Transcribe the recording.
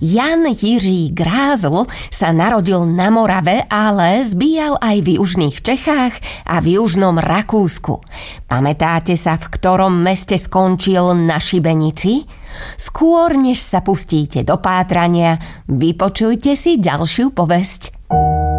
Jan Jiří Grázl sa narodil na Morave, ale zbíjal aj v južných Čechách a v južnom Rakúsku. Pamätáte sa, v ktorom meste skončil na šibenici? Skôr, než sa pustíte do pátrania, vypočujte si ďalšiu povesť.